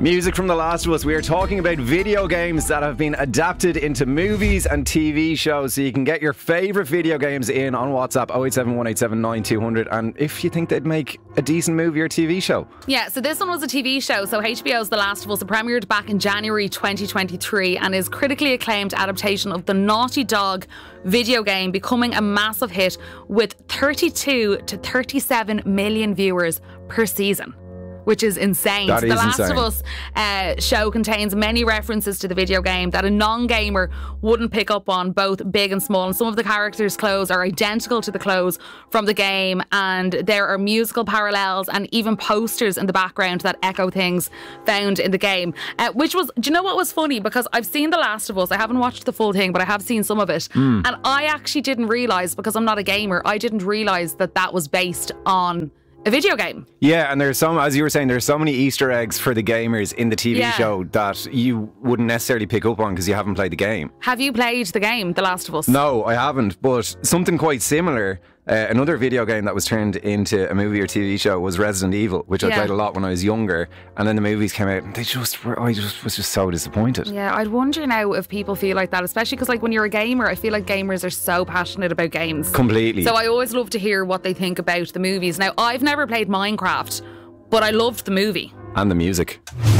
Music from The Last of Us. We are talking about video games that have been adapted into movies and TV shows. So you can get your favourite video games in on WhatsApp 087-187-9200. And if you think they'd make a decent movie or TV show. Yeah, so this one was a TV show. So HBO's The Last of Us premiered back in January 2023 and is critically acclaimed adaptation of the Naughty Dog video game, becoming a massive hit with 32 to 37 million viewers per season, which is insane. That so is The Last insane. of Us show contains many references to the video game that a non-gamer wouldn't pick up on, both big and small. And some of the characters' clothes are identical to the clothes from the game, and there are musical parallels and even posters in the background that echo things found in the game. Which was, do you know what was funny? Because I've seen The Last of Us. I haven't watched the full thing, but I have seen some of it. And I actually didn't realise, because I'm not a gamer, I didn't realise that that was based on a video game. Yeah, and there's some, as you were saying, there's so many Easter eggs for the gamers in the TV show that you wouldn't necessarily pick up on because you haven't played the game. Have you played the game, The Last of Us? No, I haven't, but something quite similar. Another video game that was turned into a movie or TV show was Resident Evil, which I played a lot when I was younger. And then the movies came out and they just were, I was just so disappointed. Yeah, I'd wonder now if people feel like that, especially because like when you're a gamer, I feel like gamers are so passionate about games. Completely. So I always love to hear what they think about the movies. Now, I've never played Minecraft, but I loved the movie. And the music.